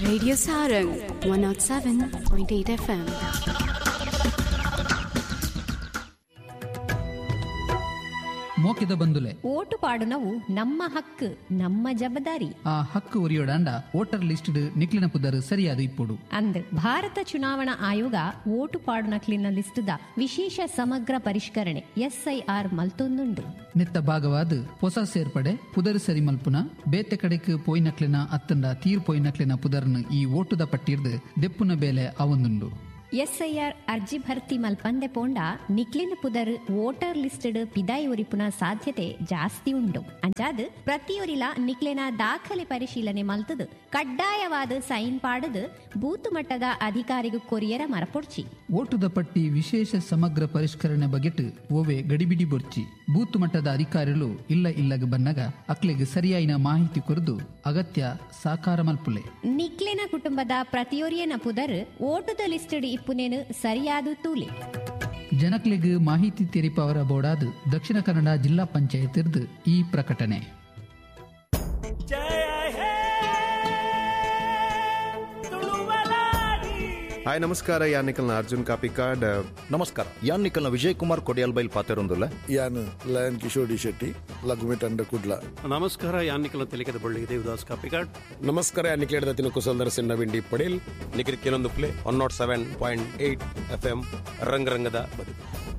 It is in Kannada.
Radio Sarang 107.8 FM. ಮೋಕಿದ ಬಂದುಲೆ ಓಟು ಪಾಡುನವು ನಮ್ಮ ಹಕ್ಕು ನಮ್ಮ ಜವಾಬ್ದಾರಿ. ಆ ಹಕ್ಕು ಉರಿಯೋಡಾಂಡ ವೋಟರ್ ಲಿಸ್ಟ್ ನಿಕ್ಲಿನ ಪುದರ್ ಸರಿಯಾದ ಇಪ್ಪುಡು ಅಂದ್ ಭಾರತ ಚುನಾವಣಾ ಆಯೋಗ ಓಟು ಪಾಡುನಕ್ಲಿನ ಲಿಸ್ಟ್ದ ವಿಶೇಷ ಸಮಗ್ರ ಪರಿಷ್ಕರಣೆ SIR ಮಲ್ತೊಂದುಂಡು. ನೆತ್ತ ಭಾಗವಾದ ಹೊಸ ಸೇರ್ಪಡೆ ಪುದರ್ ಸರಿ ಮಲ್ಪುನ ಬೇತೆ ಕಡೆಕ್ ಪೋಯ್ನಕ್ಲಿನ ಅತ್ತಂಡ ತೀರ್ ಪೋಯ್ನಕ್ಲಿನ ಪುದರ್ನ ಈ ಓಟುದ ಪಟ್ಟಿರ್ದು ದೆಪ್ಪುನ ಬೇಲೆ ಅವೊಂದುಂಡು. SIR ಅರ್ಜಿ ಭರ್ತಿ ಮಲ್ಪಂದೆ ಪೋಂಡ ನಿಕ್ಲಿನ ಪುದರ್ ವೋಟರ್ ಲಿಸ್ಟಡ್ ಪಿದಾಯಿ ಉರಿಪುನ ಸಾಧ್ಯತೆ ಜಾಸ್ತಿ ಉಂಡು. ಅಂಚಾದ್ ಪ್ರತಿಯೊರಿಲ ನಿಕ್ಲಿನ ದಾಖಲೆ ಪರಿಶೀಲನೆ ಮಲ್ತದು ಕಡ್ಡಾಯವಾದ ಸೈನ್ ಪಾಡದು ಬೂತ್ ಮಟ್ಟದ ಅಧಿಕಾರಿಗೂ ಕೊರಿಯರ ಮರಪೊಡ್ಚಿ. ಓಟುದ ಪಟ್ಟಿ ವಿಶೇಷ ಸಮಗ್ರ ಪರಿಷ್ಕರಣೆ ಬಗೆಟ್ ಓವೆ ಗಡಿಬಿಡಿ ಬೊರ್ಚಿ ಬೂತ್ ಮಟ್ಟದ ಅಧಿಕಾರಿಗಳು ಇಲ್ಲಗ ಬನ್ನಗ ಅಕ್ಲೆಗ್ ಸರಿಯಾಯಿನ ಮಾಹಿತಿ ಕೊರದು ಅಗತ್ಯ ಸಾಕಾರ ಮಲ್ಪುಲೆ. ನಿಕ್ಲಿನ ಕುಟುಂಬದ ಪ್ರತಿಯೊರಿಯನ ಪುದರ್ ಓಟುದ ಲಿಸ್ಟಡ್ ಇಪ್ಪುನೇನು ಸರಿಯಾದ ತೂಲೆ. ಜನಕ್ಲೆಗ್ ಮಾಹಿತಿ ತೆರಿಪವರ ಬೋರ್ಡಾದ ದಕ್ಷಿಣ ಕನ್ನಡ ಜಿಲ್ಲಾ ಪಂಚಾಯತ್ ಈ ಪ್ರಕಟಣೆ. ಹಾಯ್ ನಮಸ್ಕಾರ, ಯಾನ್ ನಿಖಲ್ನ ಅರ್ಜುನ್ ಕಾಪಿಕಾಡ್. ನಮಸ್ಕಾರ, ಯಾನ್ ನಿಖಲ್ನ ವಿಜಯ್ ಕುಮಾರ್ ಕೊಡಿಯಾಲ್ ಬೈಲ್ ಪಾತೆರೊಂದುಲ್ಲ. ಯಾನ್ ಲಯನ್ ಕಿಶೋರ್ ಶೆಟ್ಟಿ ಲಘುಮಿಟ್ ಅಂಡ ಕುಡ್ಲ. ನಮಸ್ಕಾರ, ಯಾನ್ ನಿಖಲ್ನ ತೆಲಿಕದ ಬಳ್ಳಿ ದೇವದಾಸ್ ಕಾಪಿಕಾಡ್. ನಮಸ್ಕಾರ, ಯಾನ್ ನಿಖಲೇಡ ತಿನ್ನು ಕುಸಲ್ದರ ಸಿನ್ನವಿಂಡಿ ಪಡೇಲ್. ನಿಖಿಲ್ ಕೆಲವೊಂದು ಪ್ಲೇ 107.8 FM ರಂಗರಂಗದ ಬದುಕು.